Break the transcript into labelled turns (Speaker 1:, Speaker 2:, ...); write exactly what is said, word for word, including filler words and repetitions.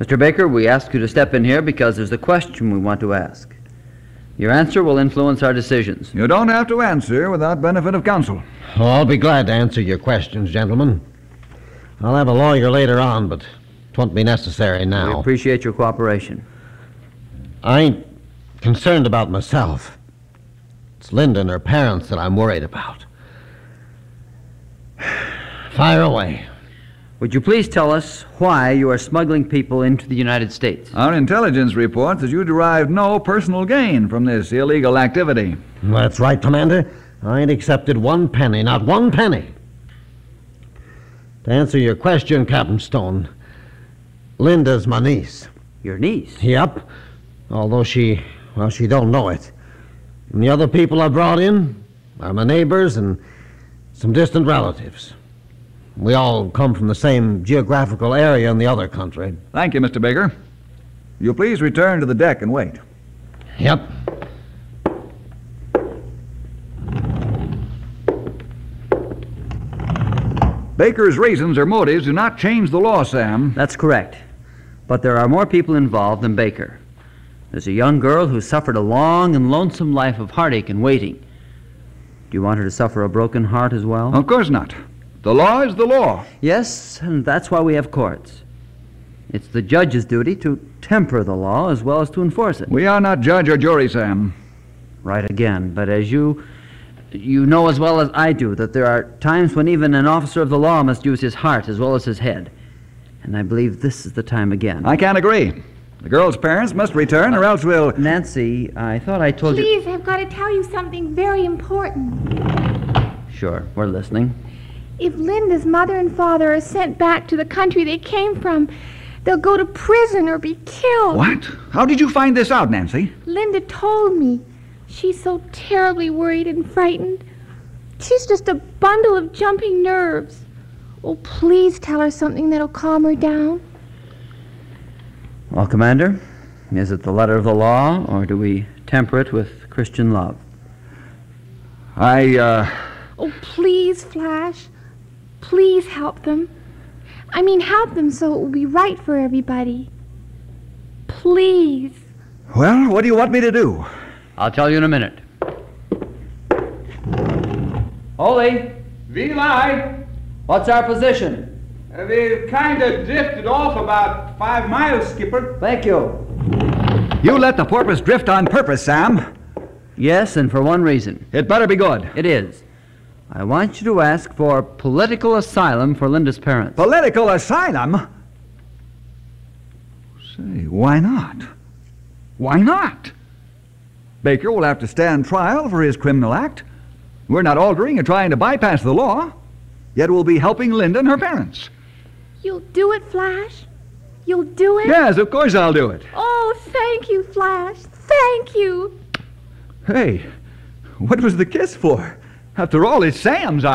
Speaker 1: Mister Baker, we ask you to step in here because there's a question we want to ask. Your answer will influence our decisions.
Speaker 2: You don't have to answer without benefit of counsel.
Speaker 3: Oh, I'll be glad to answer your questions, gentlemen. I'll have a lawyer later on, but it won't be necessary now.
Speaker 1: We appreciate your cooperation.
Speaker 3: I ain't concerned about myself. It's Linda and her parents that I'm worried about. Fire away.
Speaker 1: Would you please tell us why you are smuggling people into the United States?
Speaker 2: Our intelligence reports that you derived no personal gain from this illegal activity.
Speaker 3: That's right, Commander. I ain't accepted one penny, not one penny. To answer your question, Captain Stone, Linda's my niece.
Speaker 1: Your niece?
Speaker 3: Yep. Although she, well, she don't know it. And the other people I brought in are my neighbors and some distant relatives. We all come from the same geographical area in the other country.
Speaker 2: Thank you, Mister Baker. You'll please return to the deck and wait.
Speaker 3: Yep.
Speaker 2: Baker's reasons or motives do not change the law, Sam.
Speaker 1: That's correct. But there are more people involved than Baker. There's a young girl who suffered a long and lonesome life of heartache and waiting. Do you want her to suffer a broken heart as well?
Speaker 2: Of course not. The law is the law.
Speaker 1: Yes, and that's why we have courts. It's the judge's duty to temper the law as well as to enforce it.
Speaker 2: We are not judge or jury, Sam.
Speaker 1: Right again, but as you you know as well as I do that there are times when even an officer of the law must use his heart as well as his head. And I believe this is the time again.
Speaker 2: I can't agree. The girl's parents must return or else we'll...
Speaker 1: Nancy, I thought I told you...
Speaker 4: Please, I've got to tell you something very important.
Speaker 1: Sure, we're listening.
Speaker 4: If Linda's mother and father are sent back to the country they came from, they'll go to prison or be killed.
Speaker 2: What? How did you find this out, Nancy?
Speaker 4: Linda told me. She's so terribly worried and frightened. She's just a bundle of jumping nerves. Oh, please tell her something that'll calm her down.
Speaker 1: Well, Commander, is it the letter of the law, or do we temper it with Christian love?
Speaker 2: I, uh...
Speaker 4: Oh, please, Flash. Please help them. I mean, help them so it will be right for everybody. Please.
Speaker 2: Well, what do you want me to do?
Speaker 1: I'll tell you in a minute. Holy,
Speaker 5: V-Lie,
Speaker 1: what's our position?
Speaker 5: uh, we've kind of drifted off about five miles, Skipper.
Speaker 1: Thank you.
Speaker 2: You let the porpoise drift on purpose, Sam.
Speaker 1: Yes, and for one reason.
Speaker 2: It better be good.
Speaker 1: It is. I want you to ask for political asylum for Linda's parents.
Speaker 2: Political asylum? Say, why not? Why not? Baker will have to stand trial for his criminal act. We're not altering or trying to bypass the law, yet we'll be helping Linda and her parents.
Speaker 4: You'll do it, Flash? You'll do it?
Speaker 2: Yes, of course I'll do it.
Speaker 4: Oh, thank you, Flash. Thank you.
Speaker 2: Hey, what was the kiss for? After all, it's Sam's